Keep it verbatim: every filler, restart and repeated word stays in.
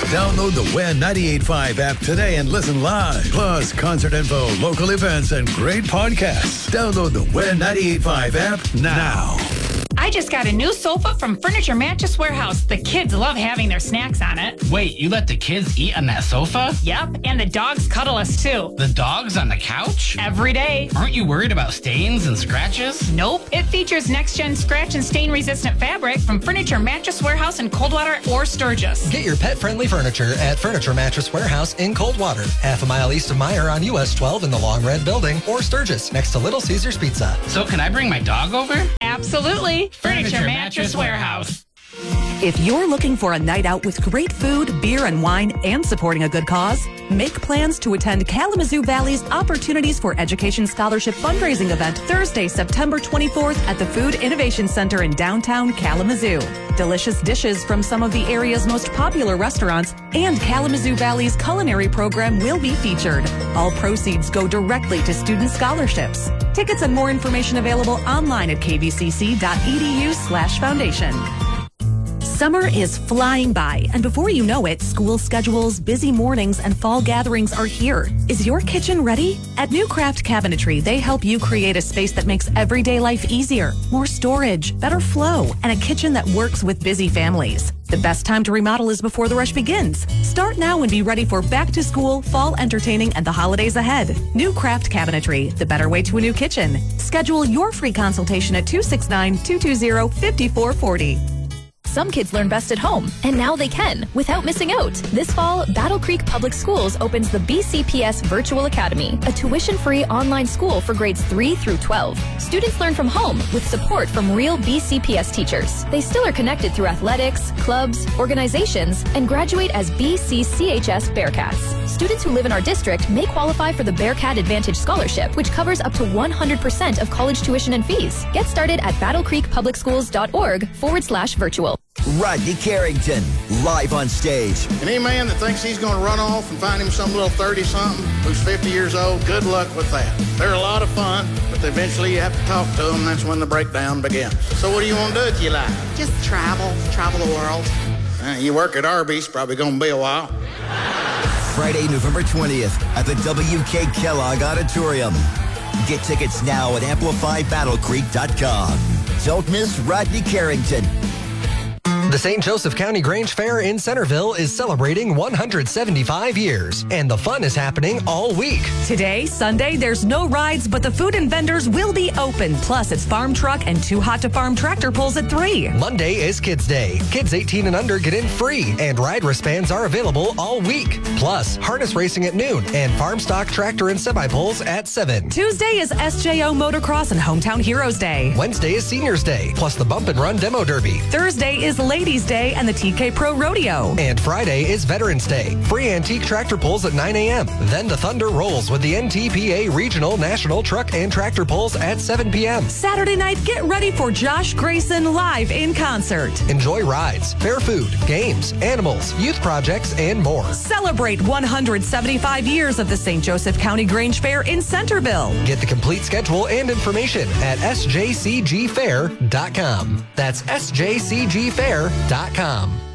Download the Win ninety-eight point five app today and listen live. Plus, concert info, local events, and great podcasts. Download the Win ninety-eight point five app now. I just got a new sofa from Furniture Mattress Warehouse. The kids love having their snacks on it. Wait, you let the kids eat on that sofa? Yep, and the dogs cuddle us too. The dogs on the couch? Every day. Aren't you worried about stains and scratches? Nope. It features next-gen scratch and stain-resistant fabric from Furniture Mattress Warehouse in Coldwater or Sturgis. Get your pet-friendly furniture at Furniture Mattress Warehouse in Coldwater, half a mile east of Meyer on U S twelve in the Long Red Building, or Sturgis, next to Little Caesars Pizza. So can I bring my dog over? Absolutely. Furniture, Furniture Mattress Warehouse. If you're looking for a night out with great food, beer, and wine, and supporting a good cause, make plans to attend Kalamazoo Valley's Opportunities for Education Scholarship fundraising event Thursday, September twenty-fourth at the Food Innovation Center in downtown Kalamazoo. Delicious dishes from some of the area's most popular restaurants and Kalamazoo Valley's culinary program will be featured. All proceeds go directly to student scholarships. Tickets and more information available online at kvcc.edu slash foundation. Summer is flying by, and before you know it, school schedules, busy mornings, and fall gatherings are here. Is your kitchen ready? At New Craft Cabinetry, they help you create a space that makes everyday life easier, more storage, better flow, and a kitchen that works with busy families. The best time to remodel is before the rush begins. Start now and be ready for back to school, fall entertaining, and the holidays ahead. New Craft Cabinetry, the better way to a new kitchen. Schedule your free consultation at two six nine, two two zero, five four four zero. Some kids learn best at home, and now they can, without missing out. This fall, Battle Creek Public Schools opens the B C P S Virtual Academy, a tuition-free online school for grades three through twelve. Students learn from home with support from real B C P S teachers. They still are connected through athletics, clubs, organizations, and graduate as B C C H S Bearcats. Students who live in our district may qualify for the Bearcat Advantage Scholarship, which covers up to one hundred percent of college tuition and fees. Get started at battlecreekpublicschools.org forward slash virtual. Rodney Carrington, live on stage. And any man that thinks he's going to run off and find him some little thirty-something who's fifty years old, good luck with that. They're a lot of fun, but eventually you have to talk to them. That's when the breakdown begins. So what do you want to do with your life? Just travel, travel the world. Uh, you work at Arby's, probably going to be a while. Friday, November twentieth at the W K Kellogg Auditorium. Get tickets now at amplify battle creek dot com. Don't miss Rodney Carrington. The Saint Joseph County Grange Fair in Centerville is celebrating one hundred seventy-five years, and the fun is happening all week. Today, Sunday, there's no rides, but the food and vendors will be open. Plus, it's farm truck and two hot to farm tractor pulls at three. Monday is Kids Day. Kids eighteen and under get in free, and ride wristbands are available all week. Plus, harness racing at noon and farm stock tractor and semi pulls at seven. Tuesday is S J O Motocross and Hometown Heroes Day. Wednesday is Seniors Day, plus the Bump and Run Demo Derby. Thursday is Ladies Day and the T K Pro Rodeo. And Friday is Veterans Day. Free antique tractor pulls at nine a.m. Then the thunder rolls with the N T P A Regional National Truck and Tractor Pulls at seven p.m. Saturday night, get ready for Josh Grayson live in concert. Enjoy rides, fair food, games, animals, youth projects, and more. Celebrate one hundred seventy-five years of the Saint Joseph County Grange Fair in Centerville. Get the complete schedule and information at s j c g fair dot com. That's s j c g fair dot com.